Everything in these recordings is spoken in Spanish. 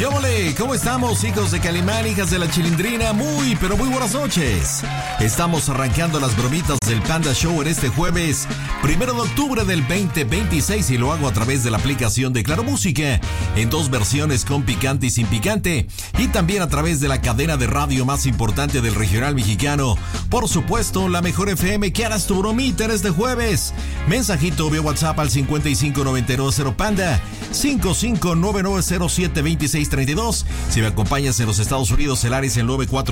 ¿Qué ole? ¿Cómo estamos, hijos de Calimán, hijas de la Chilindrina? Muy, pero muy buenas noches. Estamos arrancando las bromitas del Panda Show en este jueves 1 de octubre del 2026 y lo hago a través de la aplicación de Claro Música en dos versiones, con picante y sin picante, y también a través de la cadena de radio más importante del regional mexicano. Por supuesto, la mejor FM. Que harás tu bromita en este jueves. Mensajito vía WhatsApp al 5599 Panda 5599072632. Si me acompañas en los Estados Unidos, el área es el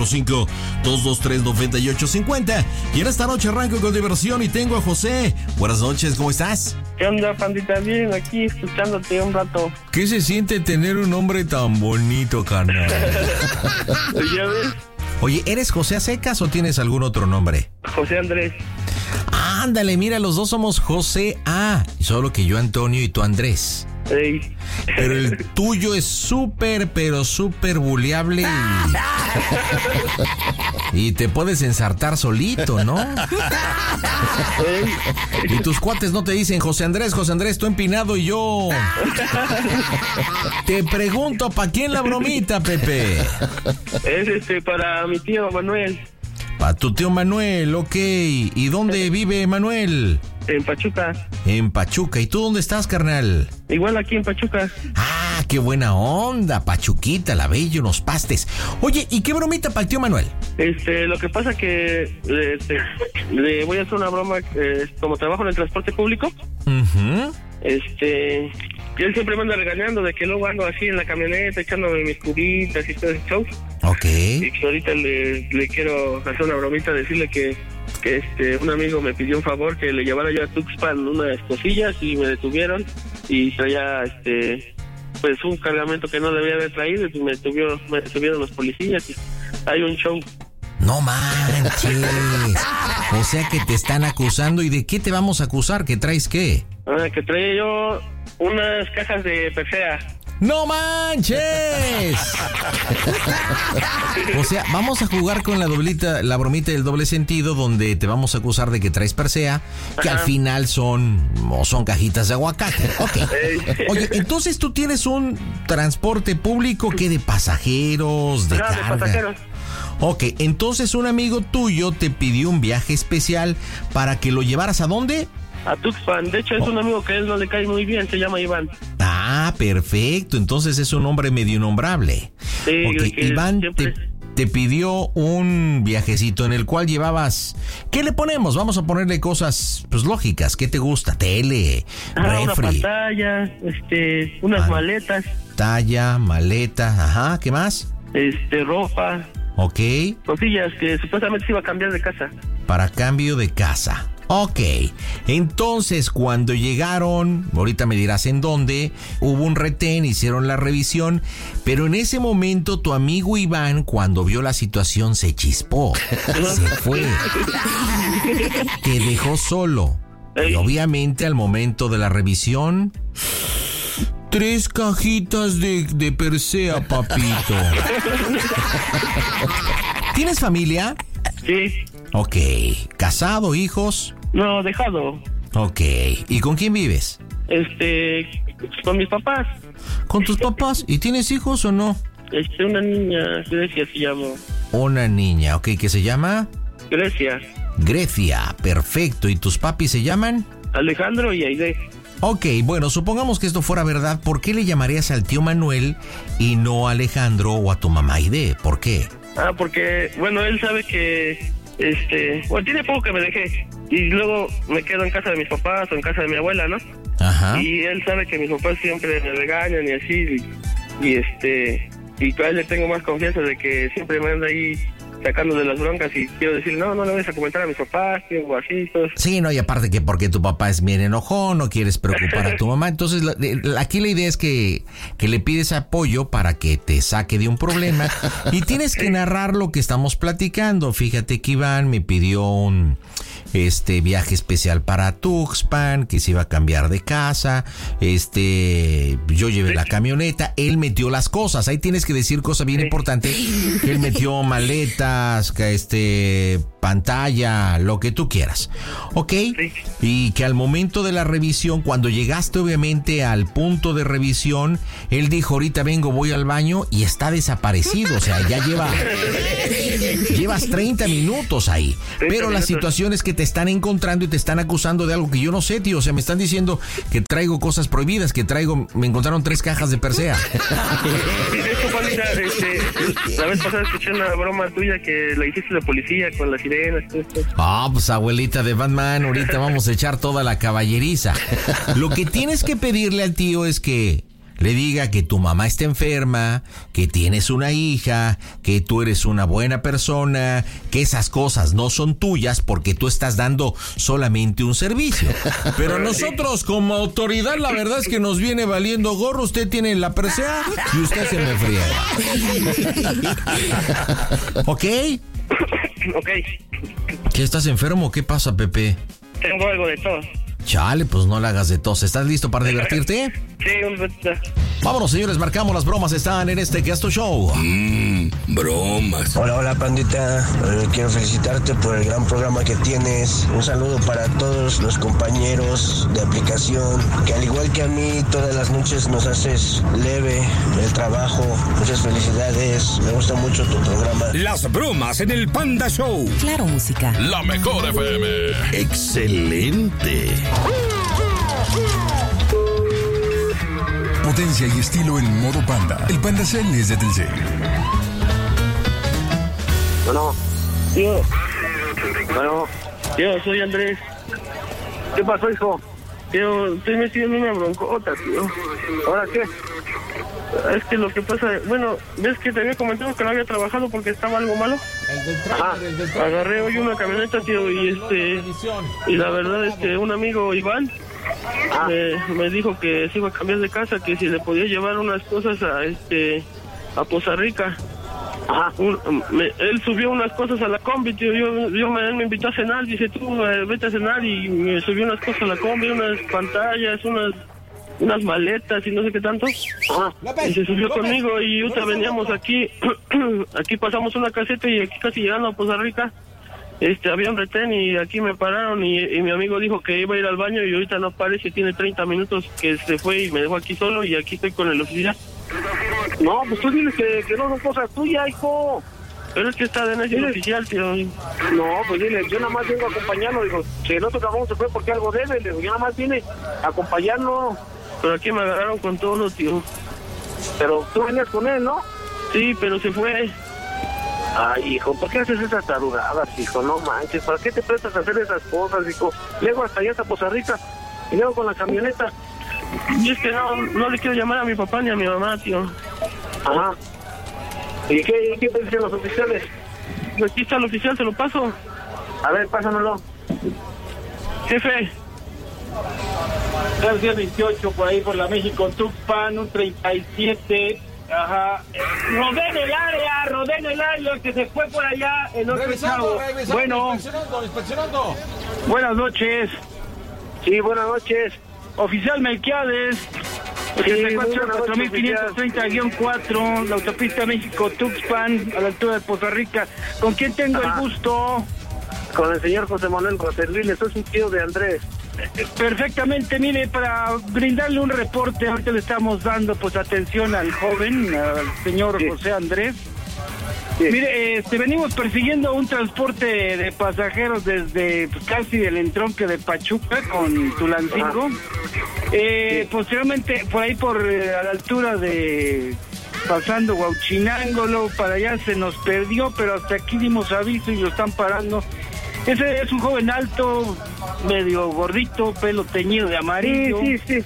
945-223-9850. Y en esta noche arranco con diversión y tengo a José. Buenas noches, ¿cómo estás? ¿Qué onda, pandita? Bien, aquí escuchándote un rato. ¿Qué se siente tener un nombre tan bonito, carnal? ¿Ya ves? Oye, ¿eres José a secas o tienes algún otro nombre? José Andrés. Ándale, mira, los dos somos José A. Solo que yo Antonio y tú Andrés. Ey. Pero el tuyo es súper, pero súper buleable y te puedes ensartar solito, ¿no? Ey. Y tus cuates no te dicen José Andrés, tú empinado y yo. Te pregunto, ¿para quién la bromita, Pepe? Es para mi tío Manuel. Para tu tío Manuel, ok. ¿Y dónde vive Manuel? En Pachuca. En Pachuca. ¿Y tú dónde estás, carnal? Igual aquí en Pachuca. Ah, qué buena onda, Pachuquita, la bella, unos pastes. Oye, ¿y qué bromita para el tío Manuel? Lo que pasa que le voy a hacer una broma, como trabajo en el transporte público. Uh-huh. Y él siempre me anda regañando de que luego ando así en la camioneta echándome mis cubitas y todo ese show. Ok. Y que ahorita le quiero hacer una bromita, decirle que un amigo me pidió un favor, que le llevara yo a Tuxpan unas cosillas y me detuvieron y traía pues un cargamento que no debía haber traído y me detuvieron los policías y hay un show. No manches. O sea que te están acusando. ¿Y de qué te vamos a acusar? ¿Que traes qué? Que traía yo unas cajas de Persea. ¡No manches! O sea, vamos a jugar con la bromita del doble sentido, donde te vamos a acusar de que traes Persea, que al final son cajitas de aguacate. Ok. Oye, entonces tú tienes un transporte público que de pasajeros, de carga. De pasajeros. Ok, entonces un amigo tuyo te pidió un viaje especial para que lo llevaras ¿a dónde? A Tuxpan. De hecho, es un amigo que a él no le cae muy bien, se llama Iván. Ah, perfecto. Entonces es un hombre medio innombrable. Sí, okay. Iván siempre te pidió un viajecito en el cual llevabas... ¿Qué le ponemos? Vamos a ponerle cosas pues lógicas. ¿Qué te gusta? Tele, refri. Una pantalla, unas maletas. Talla, maleta, ajá. ¿Qué más? Ropa. Ok. Cosillas que supuestamente se iba a cambiar de casa. Para cambio de casa. Ok, entonces cuando llegaron, ahorita me dirás en dónde, hubo un retén, hicieron la revisión, pero en ese momento tu amigo Iván, cuando vio la situación, se chispó, se fue, te dejó solo. Y obviamente al momento de la revisión, 3 cajitas de Persea, papito. ¿Tienes familia? Sí. Ok, ¿casado, hijos? No, dejado. Ok, ¿y con quién vives? Con mis papás. ¿Con tus papás? ¿Y tienes hijos o no? Una niña, Grecia se llama. Una niña, ok, ¿qué se llama? Grecia. Grecia, perfecto. ¿Y tus papis se llaman? Alejandro y Aide. Ok, bueno, supongamos que esto fuera verdad, ¿por qué le llamarías al tío Manuel y no a Alejandro o a tu mamá Aide? ¿Por qué? Porque, bueno, él sabe que, tiene poco que me dejé. Y luego me quedo en casa de mis papás o en casa de mi abuela, ¿no? Ajá. Y él sabe que mis papás siempre me regañan y así. Y a él le tengo más confianza de que siempre me anda ahí sacando de las broncas y quiero decir, no le vayas a comentar a mis papás, o así, todo. Sí, no, y aparte que porque tu papá es bien enojón, no quieres preocupar a tu mamá, entonces aquí la idea es que le pides apoyo para que te saque de un problema y tienes que narrar lo que estamos platicando. Fíjate que Iván me pidió un viaje especial para Tuxpan, que se iba a cambiar de casa, yo llevé la camioneta, él metió las cosas, ahí tienes que decir cosa bien importante, él metió maletas, pantalla, lo que tú quieras, ¿ok? Sí. Y que al momento de la revisión, cuando llegaste obviamente al punto de revisión, él dijo, ahorita vengo, voy al baño, y está desaparecido, o sea, ya llevas 30 minutos ahí, pero la situación es que te están encontrando y te están acusando de algo que yo no sé, tío, o sea, me están diciendo que traigo cosas prohibidas, me encontraron 3 cajas de Persea. Sí, de hecho, Juanita, la vez pasada escuché una broma tuya que la hiciste de policía con las sirenas. Pues abuelita de Batman, ahorita vamos a echar toda la caballeriza. Lo que tienes que pedirle al tío es que le diga que tu mamá está enferma, que tienes una hija, que tú eres una buena persona, que esas cosas no son tuyas porque tú estás dando solamente un servicio. Pero nosotros como autoridad, la verdad es que nos viene valiendo gorro. Usted tiene la Persea y usted se me friega. ¿Ok? Ok. ¿Qué, estás enfermo? ¿Qué pasa, Pepe? Tengo algo de todo. Chale, pues no la hagas de tos. ¿Estás listo para divertirte? Sí, un ratito. Vámonos, señores, marcamos las bromas. Están en este Gasto Show. Bromas. Hola, pandita. Quiero felicitarte por el gran programa que tienes. Un saludo para todos los compañeros de aplicación, que al igual que a mí, todas las noches nos haces leve el trabajo. Muchas felicidades. Me gusta mucho tu programa. Las bromas en el Panda Show. Claro, música. La mejor FM. Excelente. Potencia y estilo en modo Panda. El Panda Cell es de Telcel. Bueno, tío, soy Andrés. ¿Qué pasó, hijo? Tío, estoy metido en una broncota, tío. ¿Ahora qué? Es que lo que pasa, bueno, ¿ves que te había comentado que no había trabajado porque estaba algo malo? Agarré hoy una camioneta, tío, y la verdad, un amigo, Iván, me dijo que se iba a cambiar de casa, que si le podía llevar unas cosas a Poza Rica. Él subió unas cosas a la combi, tío. Él me invitó a cenar, dice tú, vete a cenar, y me subió unas cosas a la combi, unas pantallas, unas maletas y no sé qué tanto. Y se subió conmigo y ahorita veníamos aquí, aquí pasamos una caseta y aquí casi llegando a Poza Rica, había un retén y aquí me pararon y mi amigo dijo que iba a ir al baño y ahorita no aparece, tiene 30 minutos que se fue y me dejó aquí solo y aquí estoy con el oficial. No, pues tú diles que no son cosas tuyas, hijo. Pero es que está de necio el oficial, tío. No, pues dile, yo nada más vengo a acompañarlo. Digo, si el otro cabrón se fue porque algo debe, le digo, yo nada más vine a acompañarlo. Pero aquí me agarraron con todo, tío. Pero tú venías con él, ¿no? Sí, pero se fue. Ay, hijo, ¿por qué haces esas tarugadas, hijo? No manches, ¿para qué te prestas a hacer esas cosas, hijo? Luego hasta allá hasta Poza Rica y luego con la camioneta. Y es que no le quiero llamar a mi papá ni a mi mamá, tío. Ajá. ¿Y qué te dicen los oficiales? Aquí está el oficial, se lo paso. A ver, pásamelo. Jefe. El día 28, por ahí por la México Tuxpan, un 37. Ajá. Rodeen el área, que se fue por allá el otro chavo. Bueno. Inspeccionando. Buenas noches. Sí, buenas noches. Oficial Melquiades. 84.530-4, la autopista México-Tuxpan, a la altura de Poza Rica. ¿Con quién tengo el gusto? Con el señor José Manuel Roserville, soy un tío de Andrés. Perfectamente, mire, para brindarle un reporte, ahorita le estamos dando pues atención al joven, al señor José Andrés. Sí. Mire, venimos persiguiendo un transporte de pasajeros desde casi el entronque de Pachuca con Tulancingo. Posteriormente, por ahí a la altura de pasando Huauchinango, para allá se nos perdió, pero hasta aquí dimos aviso y lo están parando. Ese es un joven alto, medio gordito, pelo teñido de amarillo. Sí.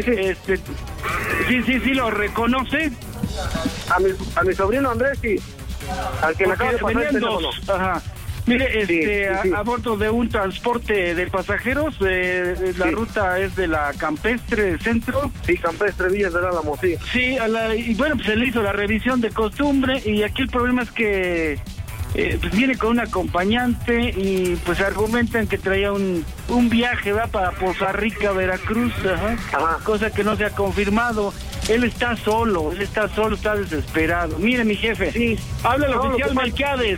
Sí, ¿lo reconoce? A mi sobrino Andrés, sí. Al que me acaba de pasar el teléfono. Ajá. Mire, a bordo de un transporte de pasajeros, la ruta es de la Campestre Centro. Sí, Campestre Villas del Álamo, sí. Sí, y bueno, pues se le hizo la revisión de costumbre y aquí el problema es que pues viene con un acompañante y pues argumentan que traía un viaje, ¿va? Para Poza Rica, Veracruz, cosa que no se ha confirmado. Él está solo, está desesperado. Mire, mi jefe, sí, habla al oficial Melquiades,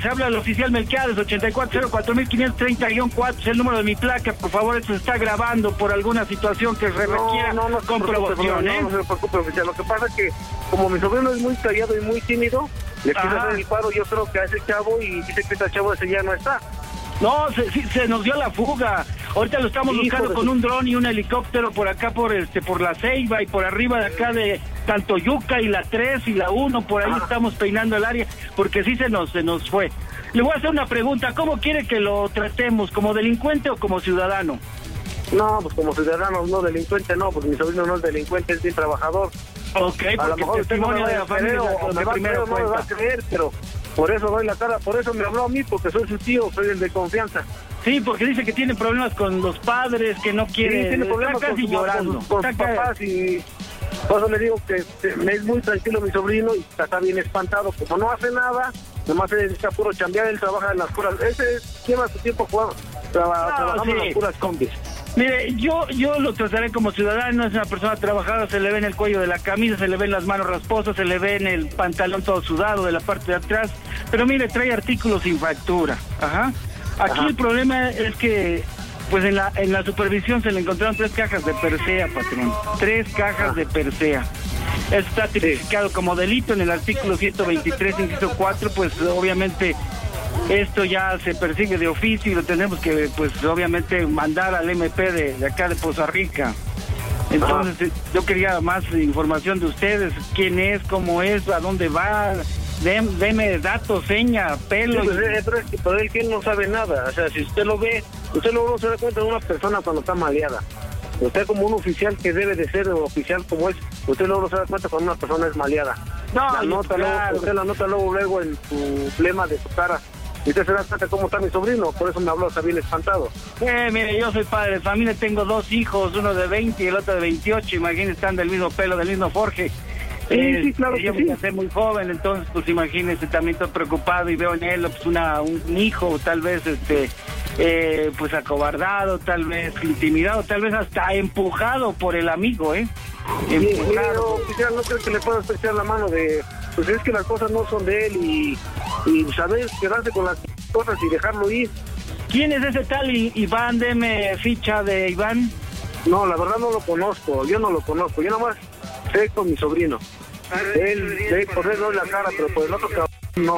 8404.530-4, es el número de mi placa, por favor, esto se está grabando por alguna situación que requiera comprobación, No se preocupe, oficial, lo que pasa es que como mi sobrino es muy callado y muy tímido, le quiero hacer el paro, yo creo que a ese chavo, y dice que ese chavo ese ya no está. No, se nos dio la fuga. Ahorita lo estamos buscando con un dron y un helicóptero por acá, por la Ceiba y por arriba de acá de Tantoyuca y la 3 y la 1, por ahí estamos peinando el área, porque sí se nos fue. Le voy a hacer una pregunta, ¿cómo quiere que lo tratemos? ¿Como delincuente o como ciudadano? No, pues como ciudadano, no delincuente, no, pues mi sobrino no es delincuente, es bien trabajador. Ok, a lo mejor usted no me va a creer, pero por eso doy la cara, por eso me habló a mí, porque soy su tío, soy el de confianza. Sí, porque dice que tiene problemas con los padres, que no quiere... Sí, tiene problemas está casi llorando. Con sus papás, y por eso le digo que me es muy tranquilo mi sobrino y está bien espantado. Como no hace nada, nomás se dedica a puro chambear, él trabaja en las puras... lleva su tiempo trabajando en las puras combis. Mire, yo lo trataré como ciudadano, es una persona trabajadora, se le ve en el cuello de la camisa, se le ven las manos rasposas, se le ve en el pantalón todo sudado de la parte de atrás, pero mire, trae artículos sin factura, Aquí el problema es que, pues en la supervisión se le encontraron 3 cajas de Persea, patrón, 3 cajas de Persea. Está tipificado como delito en el artículo 123, inciso 4, pues obviamente... Esto ya se persigue de oficio y lo tenemos que, pues, obviamente, mandar al MP de acá de Poza Rica. Entonces, yo quería más información de ustedes, quién es, cómo es, a dónde va, deme datos, seña, pelo. Sí, pero él que no sabe nada, o sea, si usted lo ve, usted luego se da cuenta de una persona cuando está maleada. Usted como un oficial que debe de ser oficial como es, usted luego se da cuenta cuando una persona es maleada. Usted la nota luego en su flema de su cara. Y usted se da cuenta cómo está mi sobrino, por eso me habló, está bien espantado. Mire, yo soy padre de familia, tengo 2 hijos, uno de 20 y el otro de 28, imagínense, están del mismo pelo, del mismo Forje. Sí, claro que yo sí. Yo soy muy joven, entonces, pues imagínense, también estoy preocupado y veo en él pues un hijo, tal vez, pues acobardado, tal vez intimidado, tal vez hasta empujado por el amigo, Empujado. No creo que le pueda estrechar la mano pues es que las cosas no son de él y saber quedarse con las cosas y dejarlo ir. ¿Quién es ese tal Iván? Deme ficha de Iván. No, la verdad no lo conozco, yo nomás sé con mi sobrino. Por él doy la cara, pero por el otro no.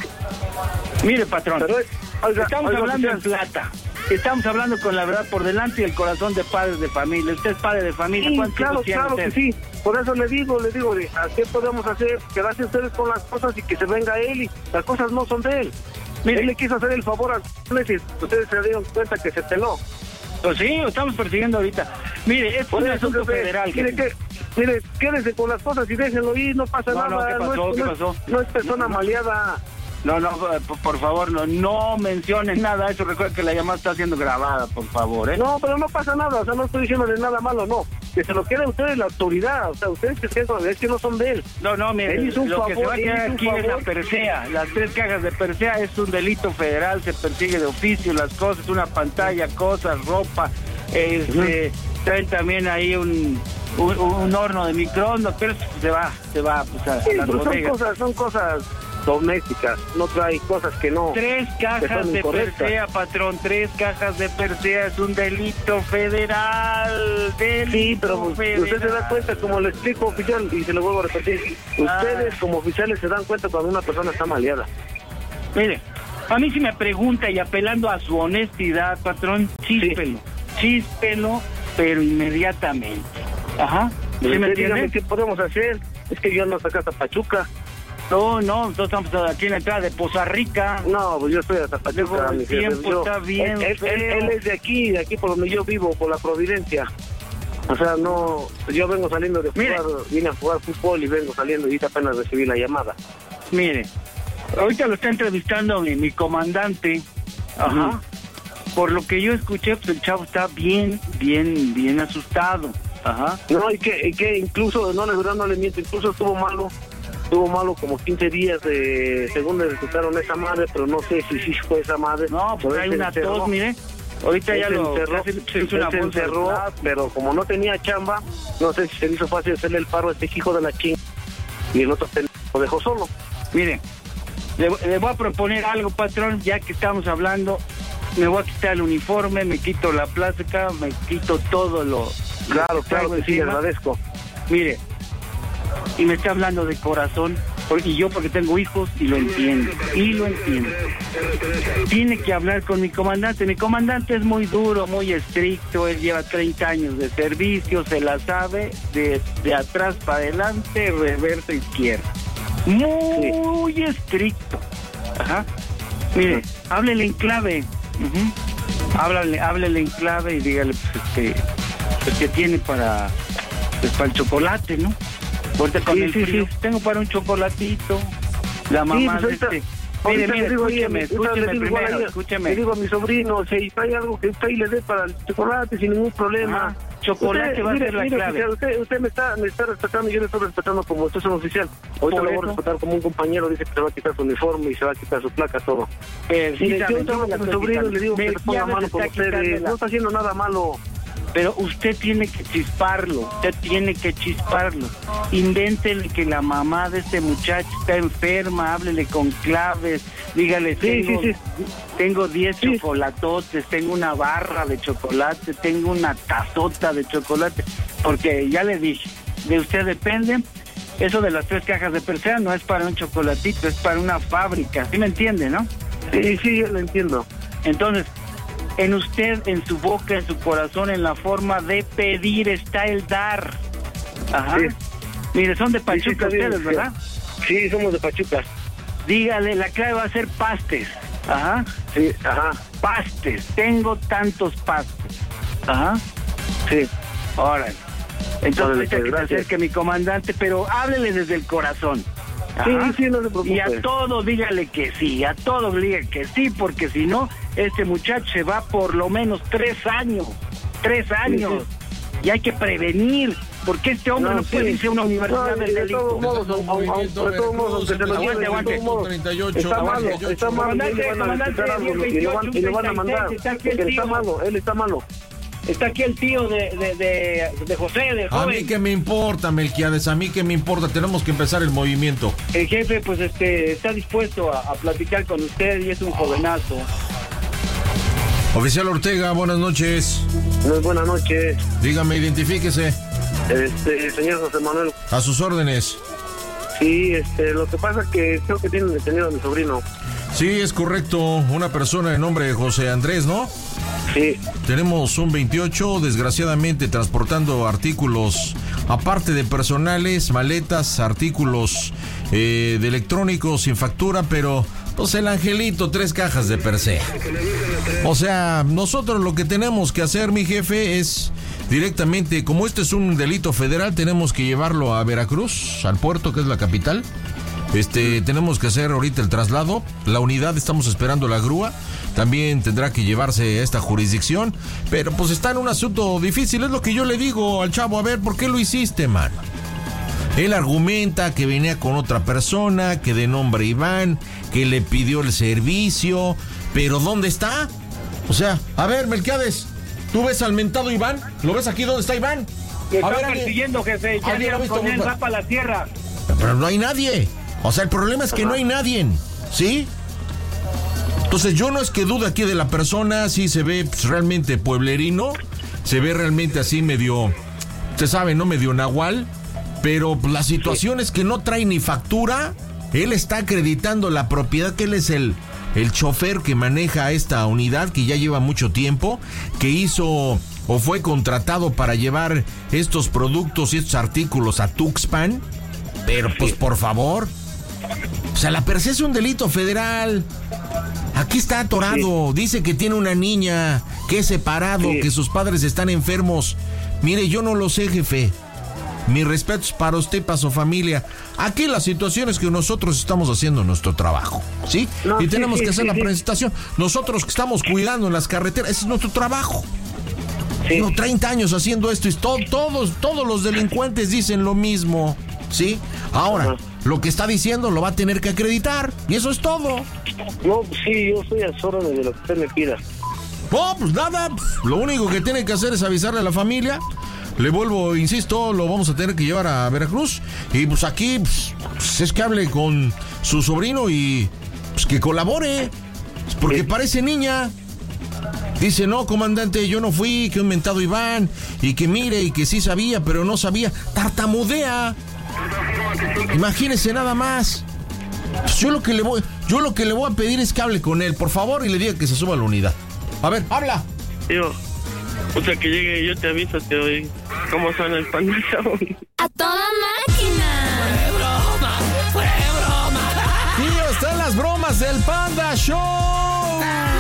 Mire, patrón, estamos hablando en plata. Estamos hablando con la verdad por delante y el corazón de padres de familia. Usted es padre de familia. Sí, ¿Cuántos tiene usted? Que sí. Por eso le digo, ¿a qué podemos hacer? Quedarse ustedes con las cosas y que se venga él, y las cosas no son de él. Mire, él le quiso hacer el favor a ustedes se dieron cuenta que se peló. Pues sí, lo estamos persiguiendo ahorita. Mire, es un asunto federal. Mire, quédese con las cosas y déjenlo ir, no pasa nada. ¿Qué pasó? No es persona maleada. No, por favor, no mencionen nada. Eso, recuerda que la llamada está siendo grabada, por favor, No, pero no pasa nada, o sea, no estoy diciéndole nada malo, no. Que se lo quede ustedes la autoridad, o sea, ustedes es que no son de él. No, mire, lo que se va a quedar aquí es la Persea. Las 3 cajas de Persea es un delito federal, se persigue de oficio las cosas, una pantalla, cosas, ropa, traen también ahí un horno de microondas, pero se va pues, a las bodegas. Son cosas domésticas, no trae cosas que no. 3 cajas de Persea, patrón, 3 cajas de Persea, es un delito federal. Sí, pero usted se da cuenta, como le explico, oficial, y se lo vuelvo a repetir, ustedes como oficiales se dan cuenta cuando una persona está maleada. Mire, a mí si me pregunta y apelando a su honestidad, patrón, chíspelo, pero inmediatamente. ¿Sí me entiende? ¿Qué podemos hacer? Es que yo ando hasta acá hasta Pachuca. No, nosotros estamos aquí en la entrada de Poza Rica. No, pues yo estoy hasta Pachuca. El tiempo está bien. Él es de aquí por donde yo vivo, por la Providencia. O sea, no, yo vengo saliendo de jugar, vine a jugar fútbol y vengo saliendo y apenas recibí la llamada. Mire, ahorita lo está entrevistando mi comandante. Por lo que yo escuché, pues el chavo está bien asustado. No, y que incluso, no le miento, incluso estuvo malo como 15 días, según le resultaron esa madre, pero no sé si fue esa madre. No, pues hay una tos, mire. Ahorita ya lo se encerró, pero como no tenía chamba, no sé si se le hizo fácil hacerle el paro a este hijo de la ching, y el otro lo dejó solo. Mire, le voy a proponer algo, patrón, ya que estamos hablando. Me voy a quitar el uniforme, me quito la plástica, me quito todo lo... Claro que sí, le agradezco. Mire, y me está hablando de corazón, y yo porque tengo hijos y lo entiendo. Tiene que hablar con mi comandante. Mi comandante es muy duro, muy estricto, él lleva 30 años de servicio, se la sabe de atrás para adelante, reversa izquierda. Muy estricto. Ajá. Mire, háblele en clave. Háblele en clave y dígale pues que tiene para el chocolate, ¿no? Ahorita con el frío, tengo para un chocolatito. La mamá Mire, escúcheme. Le digo a mi sobrino, si trae algo que usted le dé para el chocolate sin ningún problema. Chocolate va a ser la clave. Oficial, usted me está respetando y yo le estoy respetando como usted es un oficial. Ahorita lo voy a respetar como un compañero, dice que se va a quitar su uniforme y se va a quitar su placa, todo. Yo tengo a mi sobrino y le digo que le ponga mano con ustedes. No está haciendo nada malo. Pero usted tiene que chisparlo, Invéntele que la mamá de este muchacho está enferma, háblele con claves, dígale, tengo 10 chocolatotes, tengo una barra de chocolate, tengo una tazota de chocolate, porque ya le dije, de usted depende, eso de las 3 cajas de Persea no es para un chocolatito, es para una fábrica, ¿sí me entiende, no? Sí, yo lo entiendo. Entonces, en usted, en su boca, en su corazón, en la forma de pedir está el dar. Ajá. Sí. Mire, son de Pachuca ustedes, ¿verdad? Sí, somos de Pachuca. Dígale, la clave va a ser pastes. Ajá. Sí, ajá. Pastes. Tengo tantos pastes. Ajá. Sí. Órale. Entonces, que se acerque mi comandante, pero háblele desde el corazón. Ajá. Sí, no se preocupe. Y a todos dígale que sí, porque si no, este muchacho se va por lo menos 3 años. 3 años. Sí. Y hay que prevenir, porque este hombre no puede irse a una universidad del delito. De todos modos, aguante. Está malo, y le van a mandar. Él está malo. Está aquí el tío de José, del joven. A mí que me importa, Melquiades, tenemos que empezar el movimiento. El jefe, pues, está dispuesto a platicar con usted y es un jovenazo. Oficial Ortega, buenas noches. Buenas noches. Dígame, identifíquese. Señor José Manuel. A sus órdenes. Sí, lo que pasa es que creo que tienen detenido a mi sobrino. Sí, es correcto, una persona de nombre de José Andrés, ¿no? Sí. Tenemos un 28, desgraciadamente, transportando artículos, aparte de personales, maletas, artículos de electrónicos sin factura, pero pues el angelito, 3 cajas de Persea. O sea, nosotros lo que tenemos que hacer, mi jefe, es directamente, como este es un delito federal, tenemos que llevarlo a Veracruz, al puerto, que es la capital. Tenemos que hacer ahorita el traslado. La unidad, estamos esperando la grúa. También tendrá que llevarse a esta jurisdicción. Pero pues está en un asunto difícil. Es lo que yo le digo al chavo. A ver, ¿por qué lo hiciste, mano? Él argumenta que venía con otra persona, que de nombre Iván, que le pidió el servicio. Pero ¿dónde está? O sea, a ver, Melquiades, ¿tú ves al mentado Iván? ¿Lo ves aquí? ¿Dónde está Iván? Me está persiguiendo, jefe. Ya vieron con él, va para la tierra. Pero no hay nadie. O sea, el problema es que no hay nadie, ¿sí? Entonces yo no es que dude aquí de la persona, sí se ve pues, realmente pueblerino, se ve realmente así medio, usted sabe, ¿no? Medio nahual, pero pues, la situación es que no trae ni factura, él está acreditando la propiedad, que él es el chofer que maneja esta unidad, que ya lleva mucho tiempo, que hizo o fue contratado para llevar estos productos y estos artículos a Tuxpan, pero pues por favor... O sea, la Persea es un delito federal. Aquí está atorado. Dice que tiene una niña, que es separado, que sus padres están enfermos. Mire, yo no lo sé, jefe. Mis respetos para usted, para su familia. Aquí la situación es que nosotros estamos haciendo nuestro trabajo, ¿sí? Y tenemos que hacer la presentación. Nosotros que estamos cuidando en las carreteras, ese es nuestro trabajo. Sí. No, 30 años haciendo esto y todos los delincuentes dicen lo mismo, ¿sí? Ahora, lo que está diciendo lo va a tener que acreditar y eso es todo. No, sí, yo estoy a sus órdenes de lo que usted me pida. No, pues nada, lo único que tiene que hacer es avisarle a la familia. Le vuelvo, insisto, lo vamos a tener que llevar a Veracruz. Y pues aquí, pues, es que hable con su sobrino y pues que colabore. Porque parece niña. Dice, no, comandante, yo no fui, que un mentado Iván. Y que mire, y que sí sabía, pero no sabía. Tartamudea. Imagínese nada más. Pues yo lo que le voy a pedir es que hable con él, por favor, y le diga que se suba a la unidad. A ver, habla. Tío, o sea, que llegue y yo te aviso, tío, hoy cómo suena el Panda Show. ¡A toda máquina! ¡Fue broma! Tío, están las bromas del Panda Show.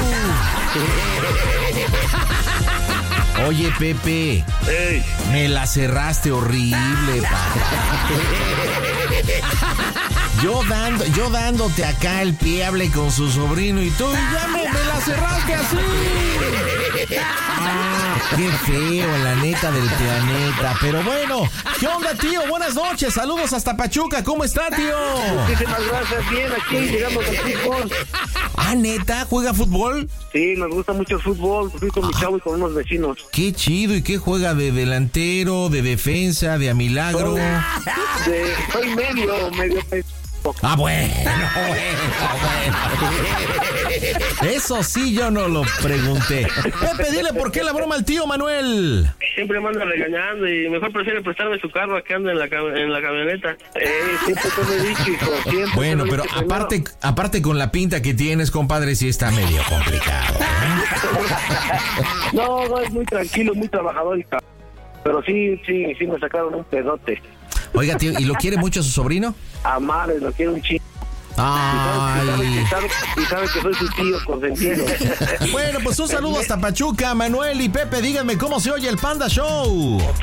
Oye, Pepe. Ey. Me la cerraste horrible, Yo dándote acá el pie, hable con su sobrino y tú ya me la cerraste así. Qué feo, la neta del planeta. Pero bueno, ¿qué onda, tío? Buenas noches, saludos hasta Pachuca. ¿Cómo está, tío? Muchísimas gracias, bien, aquí llegamos al fútbol. Ah, ¿neta? ¿Juega fútbol? Sí, nos gusta mucho el fútbol, fui con mi chavo y con unos vecinos. Qué chido, ¿y qué juega? ¿De delantero, de defensa, de a milagro? Soy medio. Ah, bueno. Eso sí yo no lo pregunté. Pepe, dile por qué la broma al tío Manuel. Siempre me anda regañando y mejor prefiere prestarme su carro a que ande en la camioneta. Siempre te lo he dicho, hijo, siempre. Bueno, pero aparte con la pinta que tienes, compadre, sí está medio complicado. No, es muy tranquilo, muy trabajador, pero sí me sacaron un pedote. Oiga, tío, ¿y lo quiere mucho a su sobrino? A madre, lo quiero un chingo. Ay. Y sabe que soy su tío consentido. Bueno, pues un saludo hasta Pachuca, Manuel y Pepe, díganme cómo se oye el Panda Show.